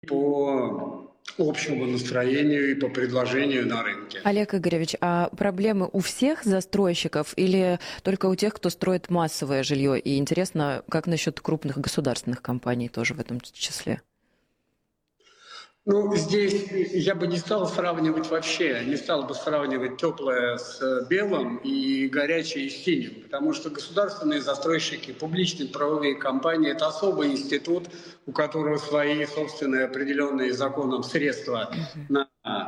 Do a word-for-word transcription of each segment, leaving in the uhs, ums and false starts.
по общему настроению и по предложению на рынке. Олег Игоревич, а проблемы у всех застройщиков или только у тех, кто строит массовое жилье? И интересно, как насчет крупных государственных компаний тоже в этом числе? Ну, здесь я бы не стал сравнивать вообще, не стал бы сравнивать теплое с белым и горячее с синим, потому что государственные застройщики, публичные правовые компании – это особый институт, у которого свои собственные определенные законом средства на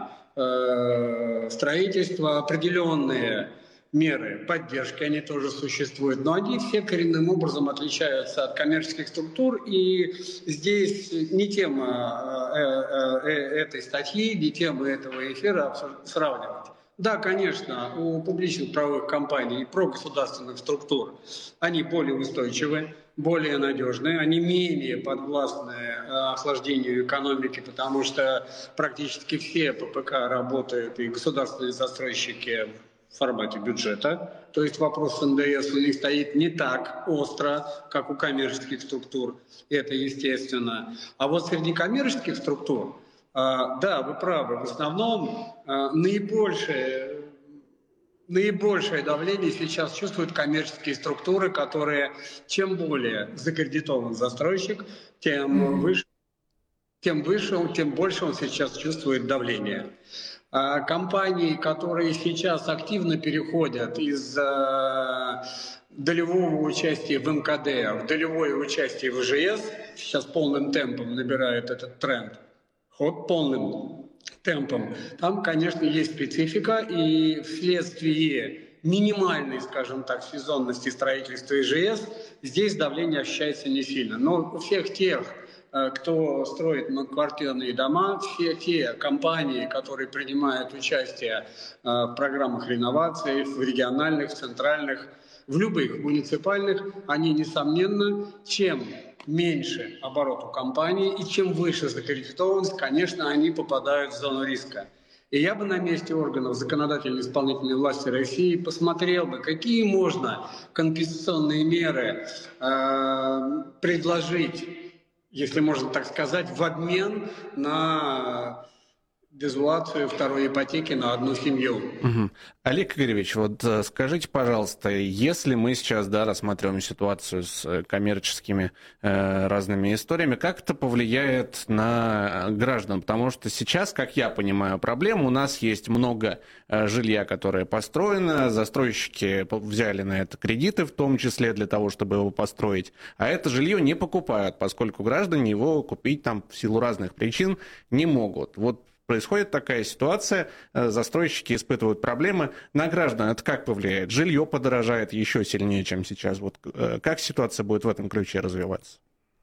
э, строительство, определенные меры поддержки, они тоже существуют, но они все коренным образом отличаются от коммерческих структур, и здесь не тема э, э, этой статьи, не тема этого эфира сравнивать. Да, конечно, у публичных правовых компаний и прогосударственных структур они более устойчивы, более надежные, они менее подвластны охлаждению экономики, потому что практически все ППК работают, и государственные застройщики в формате бюджета. То есть вопрос с эн дэ эс у них стоит не так остро, как у коммерческих структур. Это естественно. А вот среди коммерческих структур, да, вы правы, в основном наибольшее, наибольшее давление сейчас чувствуют коммерческие структуры, которые чем более закредитован застройщик, тем выше, тем выше, тем больше он сейчас чувствует давление. Компании, которые сейчас активно переходят из э, долевого участия в эм ка дэ в долевое участие в и жэ эс, сейчас полным темпом набирают этот тренд, ход полным темпом, там, конечно, есть специфика, и вследствие минимальной, скажем так, сезонности строительства и жэ эс здесь давление ощущается не сильно. Но у всех тех, кто строит многоквартирные дома, все те компании, которые принимают участие в программах реновации, в региональных, центральных, в любых муниципальных, они, несомненно, чем меньше оборот у компании и чем выше закредитованность, конечно, они попадают в зону риска. И я бы на месте органов законодательной и исполнительной власти России посмотрел бы, какие можно компенсационные меры э, предложить, если можно так сказать, в обмен на дезолацию второй ипотеки на одну семью. Угу. Олег Игоревич, вот скажите, пожалуйста, если мы сейчас, да, рассматриваем ситуацию с коммерческими э, разными историями, как это повлияет на граждан? Потому что сейчас, как я понимаю проблему, у нас есть много э, жилья, которое построено, застройщики взяли на это кредиты, в том числе для того, чтобы его построить, а это жилье не покупают, поскольку граждане его купить там в силу разных причин не могут. Вот происходит такая ситуация, застройщики испытывают проблемы. На граждан это как повлияет? Жилье подорожает еще сильнее, чем сейчас. Вот как ситуация будет в этом ключе развиваться?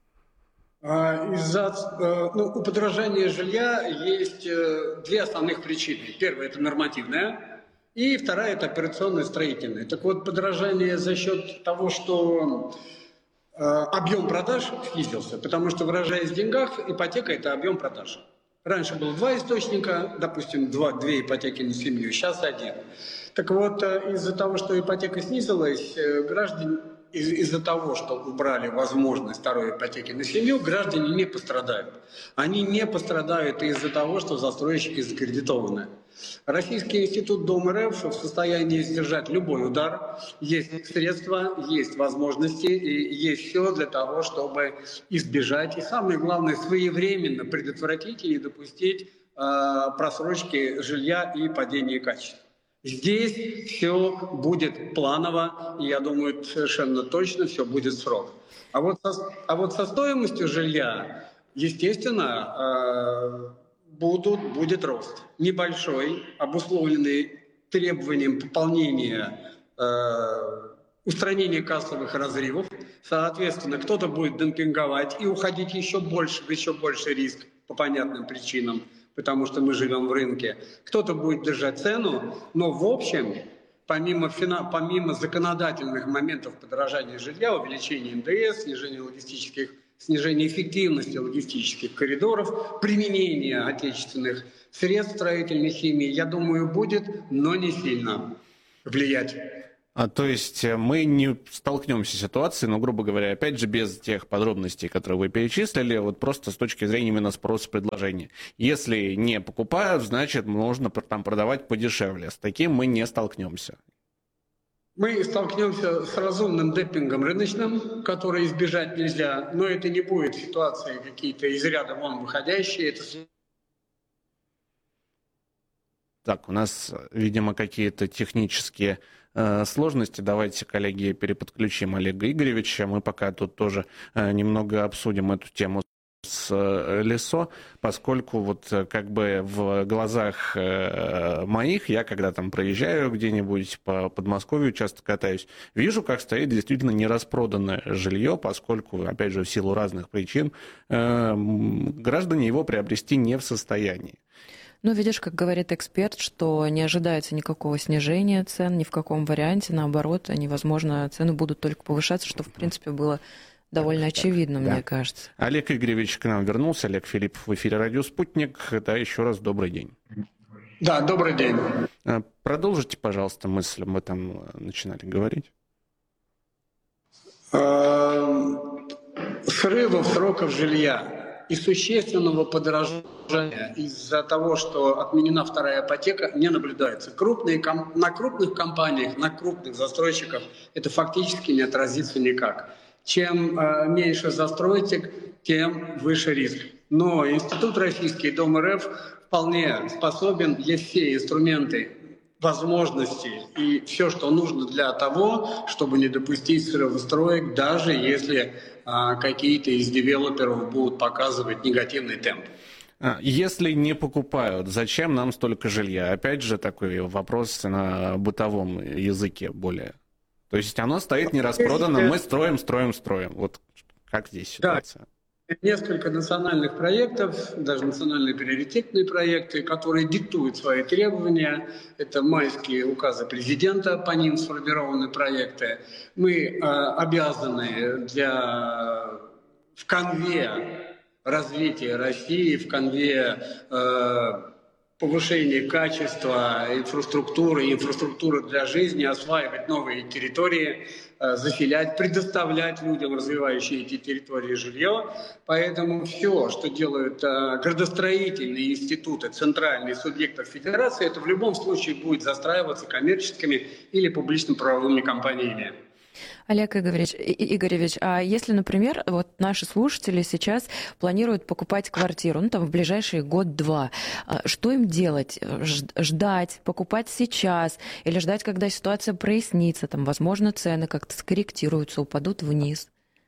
Из-за, ну, у подорожания жилья есть две основных причины. Первая – это нормативная, и вторая – это операционная, строительная. Так вот, подорожание за счет того, что объем продаж снизился, потому что, выражаясь в деньгах, ипотека – это объем продаж. Раньше было два источника, допустим, два, две ипотеки на семью, сейчас один. Так вот, из-за того, что ипотека снизилась, граждане, из- из-за того, что убрали возможность второй ипотеки на семью, граждане не пострадают. Они не пострадают из-за того, что застройщики закредитованы. Российский институт Дом эр эф в состоянии сдержать любой удар. Есть средства, есть возможности и есть все для того, чтобы избежать и, самое главное, своевременно предотвратить и не допустить э, просрочки жилья и падения качества. Здесь все будет планово, и я думаю, совершенно точно все будет в срок. А вот со, а вот со стоимостью жилья, естественно, э, Будут, будет рост. Небольшой, обусловленный требованием пополнения, э, устранения кассовых разрывов. Соответственно, кто-то будет демпинговать и уходить еще больше, в еще больший риск по понятным причинам, потому что мы живем в рынке. Кто-то будет держать цену, но в общем, помимо, помимо законодательных моментов подорожания жилья, увеличения эн дэ эс, снижения логистических снижение эффективности логистических коридоров, применение отечественных средств строительной химии, я думаю, будет, но не сильно влиять А, то есть мы не столкнемся с ситуацией, ну, грубо говоря, опять же, без тех подробностей, которые вы перечислили, вот просто с точки зрения именно спроса-предложения. Если не покупают, значит, можно там продавать подешевле. С таким мы не столкнемся. Мы столкнемся с разумным демпингом рыночным, который избежать нельзя, но это не будет ситуации какие-то из ряда вон выходящие. Это... Так, у нас, видимо, какие-то технические э, сложности. Давайте, коллеги, переподключим Олега Игоревича. Мы пока тут тоже э, немного обсудим эту тему с э, ЛИСО, поскольку вот э, как бы в глазах э, моих, я когда там проезжаю где-нибудь по Подмосковью, часто катаюсь, вижу, как стоит действительно нераспроданное жилье, поскольку, опять же, в силу разных причин, э, граждане его приобрести не в состоянии. Ну, видишь, как говорит эксперт, что не ожидается никакого снижения цен ни в каком варианте. Наоборот, они, возможно, цены будут только повышаться, что, в принципе, было довольно так, очевидно, так, мне да. кажется. Олег Игоревич к нам вернулся. Олег Филиппов в эфире «Радио Спутник». Да, еще раз добрый день. Да, добрый день. Продолжите, пожалуйста, мысль. Мы там начинали говорить. Срывов сроков жилья и существенного подорожания из-за того, что отменена вторая ипотека, не наблюдается. Крупные, на крупных компаниях, на крупных застройщиках это фактически не отразится никак. Чем э, меньше застройщик, тем выше риск. Но Институт Российский Дом РФ вполне способен, есть все инструменты, возможности и все, что нужно для того, чтобы не допустить срыва строек, даже если а, какие-то из девелоперов будут показывать негативный темп. Если не покупают, зачем нам столько жилья? Опять же, такой вопрос на бытовом языке более. То есть оно стоит нераспроданным, мы строим, строим, строим. Вот как здесь ситуация? Да. Несколько национальных проектов, даже национальные приоритетные проекты, которые диктуют свои требования. Это майские указы президента, по ним сформированы проекты. Мы э, обязаны для, в конве развития России, в конве э, повышения качества инфраструктуры, инфраструктуры для жизни, осваивать новые территории, заселять, предоставлять людям, развивающие эти территории, жилье. Поэтому все, что делают градостроительные институты, центральные субъекты федерации, это в любом случае будет застраиваться коммерческими или публично-правовыми компаниями. Олег Игоревич, Игоревич, а если, например, вот наши слушатели сейчас планируют покупать квартиру, ну там в ближайший год-два, что им делать? Ждать, покупать сейчас или ждать, когда ситуация прояснится, там, возможно, цены как-то скорректируются, упадут вниз?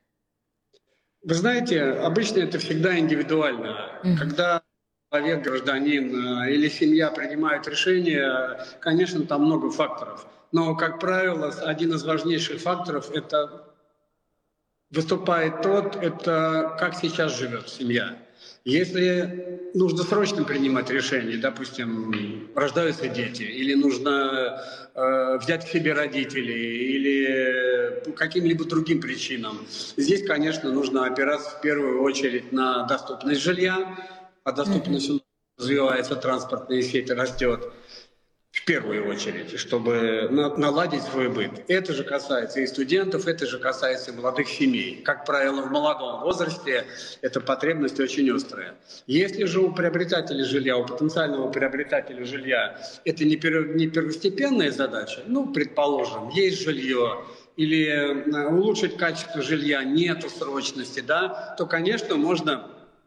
Вы знаете, обычно это всегда индивидуально. Mm-hmm. Когда человек, гражданин или семья принимают решение, конечно, там много факторов. Но, как правило, один из важнейших факторов это выступает тот, это как сейчас живет семья. Если нужно срочно принимать решение, допустим, рождаются дети, или нужно э, взять к себе родителей, или по каким-либо другим причинам, здесь, конечно, нужно опираться в первую очередь на доступность жилья, а доступность mm-hmm. развивается, транспортная сеть растет. В первую очередь, чтобы наладить свой быт. Это же касается и студентов, это же касается и молодых семей. Как правило, в молодом возрасте эта потребность очень острая. Если же у приобретателя жилья, у потенциального приобретателя жилья это не первостепенная задача, ну, предположим, есть жилье, или улучшить качество жилья, нету срочности, да, то, конечно, можно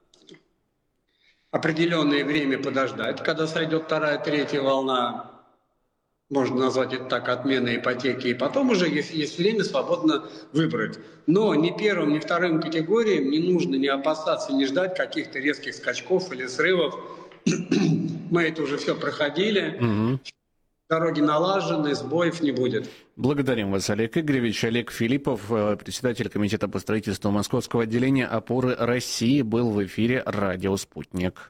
определенное время подождать, когда сойдет вторая, третья волна, можно назвать это так, отмена ипотеки, и потом уже, если есть время, свободно выбрать. Но ни первым, ни вторым категориям не нужно не опасаться, не ждать каких-то резких скачков или срывов. Мы это уже все проходили. Угу. Дороги налажены, сбоев не будет. Благодарим вас, Олег Игоревич. Олег Филиппов, председатель комитета по строительству Московского отделения «Опоры России», был в эфире «Радио Спутник».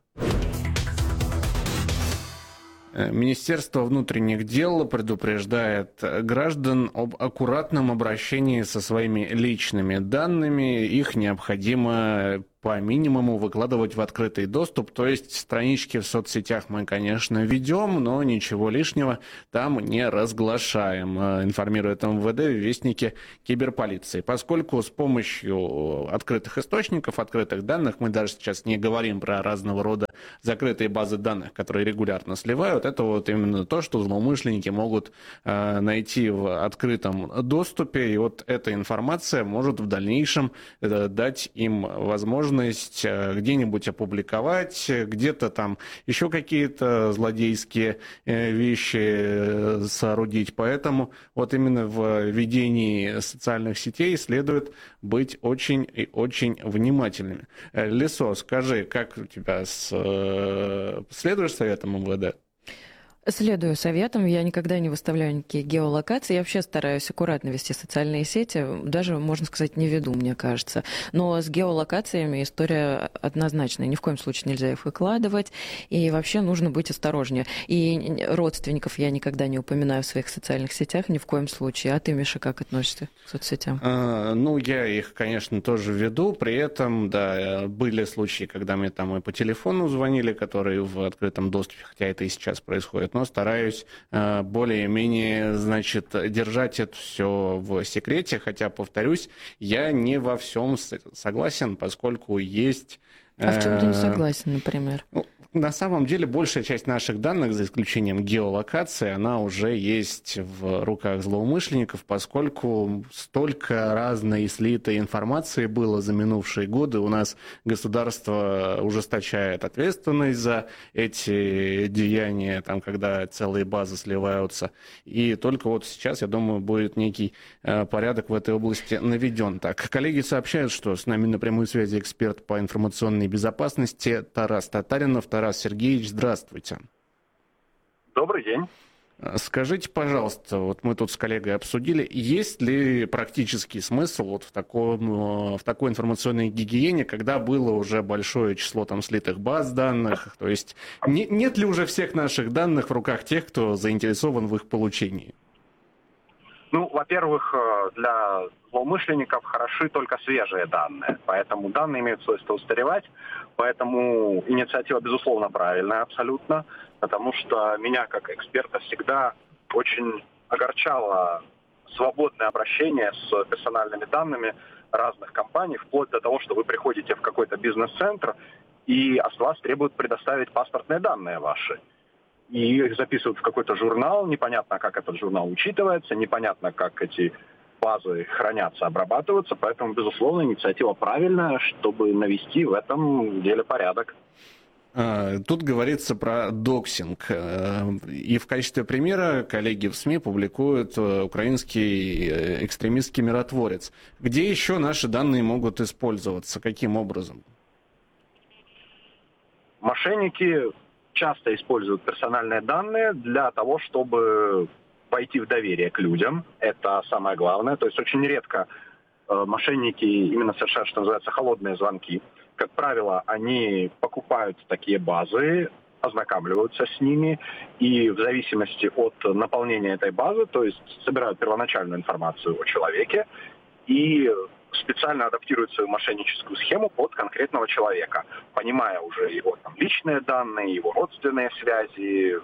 Министерство внутренних дел предупреждает граждан об аккуратном обращении со своими личными данными. Их необходимо по минимуму выкладывать в открытый доступ, то есть странички в соцсетях мы, конечно, ведем, но ничего лишнего там не разглашаем, информирует эм вэ дэ в вестнике киберполиции. Поскольку с помощью открытых источников, открытых данных, мы даже сейчас не говорим про разного рода закрытые базы данных, которые регулярно сливают, это вот именно то, что злоумышленники могут э, найти в открытом доступе, и вот эта информация может в дальнейшем э, дать им возможность э, где-нибудь опубликовать, где-то там еще какие-то злодейские э, вещи э, соорудить. Поэтому вот именно в ведении социальных сетей следует быть очень и очень внимательными. Э, Лисо, скажи, как у тебя с... Э, следуешь советам эм вэ дэ? Следую советам. Я никогда не выставляю никакие геолокации. Я вообще стараюсь аккуратно вести социальные сети. Даже, можно сказать, не веду, мне кажется. Но с геолокациями история однозначная. Ни в коем случае нельзя их выкладывать. И вообще нужно быть осторожнее. И родственников я никогда не упоминаю в своих социальных сетях. Ни в коем случае. А ты, Миша, как относишься к соцсетям? А, ну, я их, конечно, тоже веду. При этом, да, были случаи, когда мне там и по телефону звонили, которые в открытом доступе, хотя это и сейчас происходит, но стараюсь э, более-менее, значит, держать это все в секрете, хотя, повторюсь, я не во всем согласен, поскольку есть... Э, а в чем ты не согласен, например? Ну, на самом деле, большая часть наших данных, за исключением геолокации, она уже есть в руках злоумышленников, поскольку столько разной слитой информации было за минувшие годы. У нас государство ужесточает ответственность за эти деяния, там, когда целые базы сливаются. И только вот сейчас, я думаю, будет некий э, порядок в этой области наведен. Так, коллеги сообщают, что с нами на прямой связи эксперт по информационной безопасности Тарас Татаринов. Тарас Сергеевич, здравствуйте. Добрый день. Скажите, пожалуйста, вот мы тут с коллегой обсудили, есть ли практический смысл вот в, таком, в такой информационной гигиене, когда было уже большое число там слитых баз данных, то есть не, нет ли уже всех наших данных в руках тех, кто заинтересован в их получении? Ну, во-первых, для злоумышленников хороши только свежие данные, поэтому данные имеют свойство устаревать, поэтому инициатива, безусловно, правильная абсолютно, потому что меня, как эксперта, всегда очень огорчало свободное обращение с персональными данными разных компаний, вплоть до того, что вы приходите в какой-то бизнес-центр, и от вас требуют предоставить паспортные данные ваши. И их записывают в какой-то журнал, непонятно, как этот журнал учитывается, непонятно, как эти базы хранятся, обрабатываются, поэтому, безусловно, инициатива правильная, чтобы навести в этом деле порядок. Тут говорится про доксинг. И в качестве примера коллеги в СМИ публикуют украинский экстремистский миротворец. Где еще наши данные могут использоваться? Каким образом? Мошенники часто используют персональные данные для того, чтобы войти в доверие к людям. Это самое главное. То есть очень редко э, мошенники именно совершают, что называется, холодные звонки. Как правило, они покупают такие базы, ознакомливаются с ними, и в зависимости от наполнения этой базы, то есть собирают первоначальную информацию о человеке и специально адаптируют свою мошенническую схему под конкретного человека, понимая уже его там, личные данные, его родственные связи.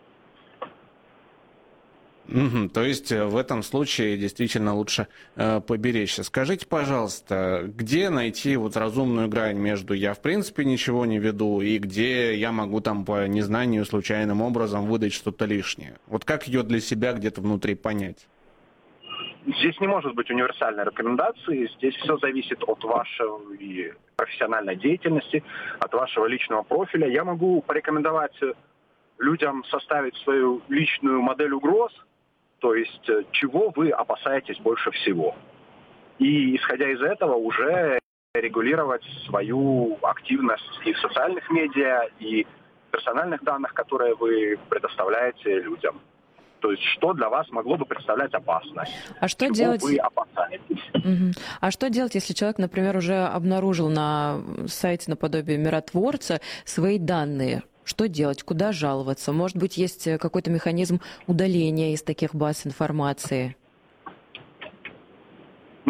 Угу, то есть в этом случае действительно лучше э, поберечься. Скажите, пожалуйста, где найти вот разумную грань между я в принципе ничего не веду и где я могу там по незнанию случайным образом выдать что-то лишнее? Вот как ее для себя где-то внутри понять? Здесь не может быть универсальной рекомендации, здесь все зависит от вашей профессиональной деятельности, от вашего личного профиля. Я могу порекомендовать людям составить свою личную модель угроз, то есть чего вы опасаетесь больше всего. И исходя из этого уже регулировать свою активность и в социальных медиа, и в персональных данных, которые вы предоставляете людям. То есть что для вас могло бы представлять опасность? А что чего делать? Вы опасаетесь? Угу. А что делать, если человек, например, уже обнаружил на сайте наподобие миротворца свои данные? Что делать? Куда жаловаться? Может быть, есть какой-то механизм удаления из таких баз информации? Ну,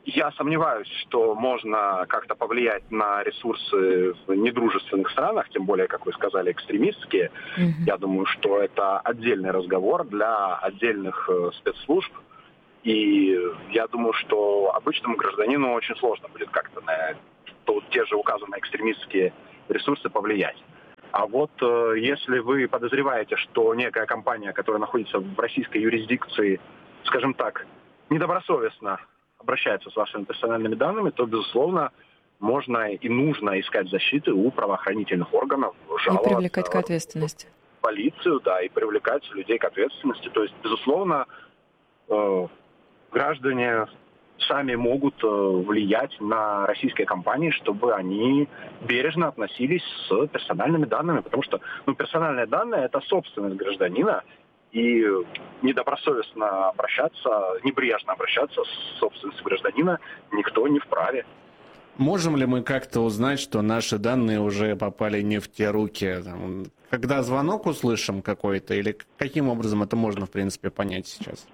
Я сомневаюсь, что можно как-то повлиять на ресурсы в недружественных странах, тем более, как вы сказали, экстремистские. Mm-hmm. Я думаю, что это отдельный разговор для отдельных э, спецслужб. И я думаю, что обычному гражданину очень сложно будет как-то на то, те же указанные экстремистские ресурсы повлиять. А вот э, если вы подозреваете, что некая компания, которая находится в российской юрисдикции, скажем так, недобросовестно обращается с вашими персональными данными, то, безусловно, можно и нужно искать защиты у правоохранительных органов, жаловаться. И привлекать к ответственности. В полицию, да, и привлекать людей к ответственности. То есть, безусловно, э, граждане сами могут э, влиять на российские компании, чтобы они бережно относились с персональными данными, потому что ну, персональные данные – это собственность гражданина, и недобросовестно обращаться, небрежно обращаться с собственностью гражданина никто не вправе. Можем ли мы как-то узнать, что наши данные уже попали не в те руки? Когда звонок услышим какой-то, или каким образом это можно, в принципе, понять сейчас?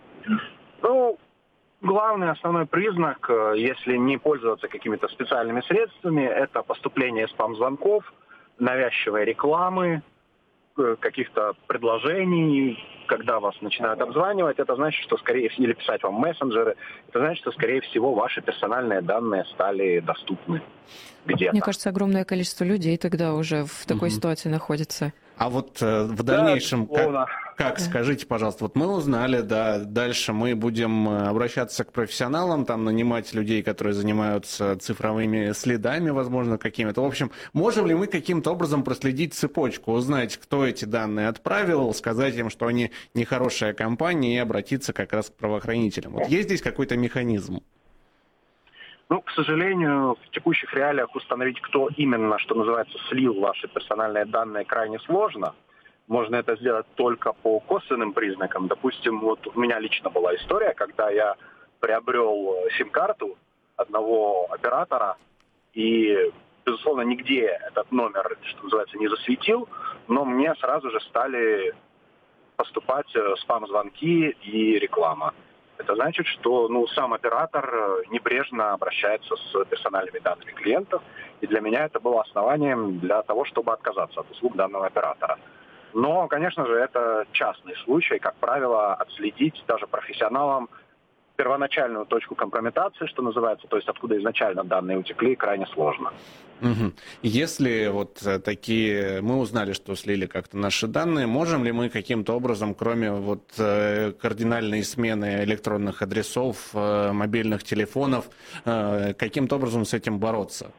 Ну, главный основной признак, если не пользоваться какими-то специальными средствами, это поступление спам-звонков, навязчивой рекламы, каких-то предложений, когда вас начинают обзванивать, это значит, что скорее всего, или писать вам мессенджеры, это значит, что скорее всего ваши персональные данные стали доступны где-то. Мне кажется, огромное количество людей тогда уже в такой угу. ситуации находится. А вот э, в дальнейшем, да, как, как, скажите, пожалуйста, вот мы узнали, да, дальше мы будем обращаться к профессионалам, там, нанимать людей, которые занимаются цифровыми следами, возможно, какими-то. В общем, можем ли мы каким-то образом проследить цепочку, узнать, кто эти данные отправил, сказать им, что они нехорошая компания, и обратиться как раз к правоохранителям? Вот есть здесь какой-то механизм? Ну, к сожалению, в текущих реалиях установить, кто именно, что называется, слил ваши персональные данные, крайне сложно. Можно это сделать только по косвенным признакам. Допустим, вот у меня лично была история, когда я приобрел сим-карту одного оператора и, безусловно, нигде этот номер, что называется, не засветил, но мне сразу же стали поступать спам-звонки и реклама. Это значит, что ну, сам оператор небрежно обращается с персональными данными клиентов, и для меня это было основанием для того, чтобы отказаться от услуг данного оператора. Но, конечно же, это частный случай. Как правило, отследить даже профессионалам первоначальную точку компрометации, что называется, то есть откуда изначально данные утекли, крайне сложно. Угу. Если вот такие, мы узнали, что слили как-то наши данные, можем ли мы каким-то образом, кроме вот кардинальной смены электронных адресов, мобильных телефонов, каким-то образом с этим бороться?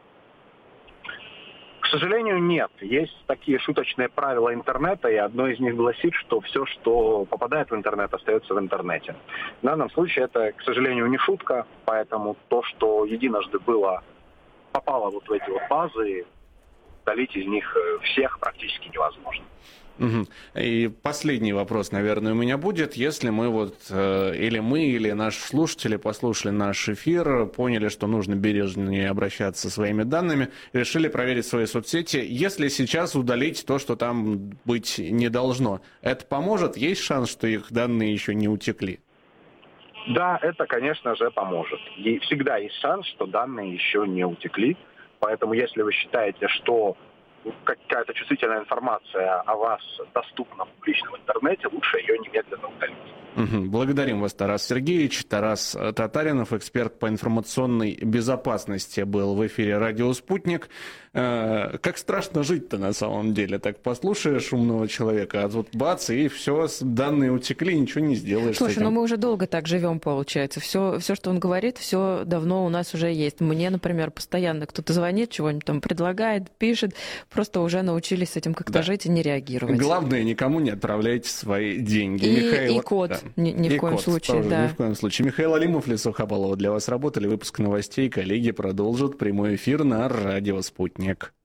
К сожалению, нет. Есть такие шуточные правила интернета, и одно из них гласит, что все, что попадает в интернет, остается в интернете. В данном случае это, к сожалению, не шутка, поэтому то, что единожды было, попало вот в эти вот базы, удалить из них всех практически невозможно. Угу. И последний вопрос, наверное, у меня будет. Если мы вот, э, или мы, или наши слушатели послушали наш эфир, поняли, что нужно бережнее обращаться со своими данными, решили проверить свои соцсети, если сейчас удалить то, что там быть не должно, это поможет? Есть шанс, что их данные еще не утекли? Да, это, конечно же, поможет. И всегда есть шанс, что данные еще не утекли. Поэтому, если вы считаете, что какая-то чувствительная информация о вас доступна в публичном интернете, лучше ее немедленно удалить. Угу. Благодарим вас, Тарас Сергеевич. Тарас Татаринов, эксперт по информационной безопасности, был в эфире «Радио Спутник». Э, как страшно жить-то на самом деле. Так послушаешь умного человека, а тут бац, и все, данные утекли, ничего не сделаешь. Слушай, ну мы уже долго так живем, получается. Все, все, что он говорит, все давно у нас уже есть. Мне, например, постоянно кто-то звонит, чего-нибудь там предлагает, пишет. Просто уже научились с этим как-то да. жить и не реагировать. Главное, никому не отправляйте свои деньги. И, Михаил... и код. Да. Ни, ни и в коем код, случае, тоже, да. Ни в коем случае. Михаил Алимов, Лицо Хабалова для вас работали. Выпуск новостей коллеги продолжат. Прямой эфир на «Радио Спутник».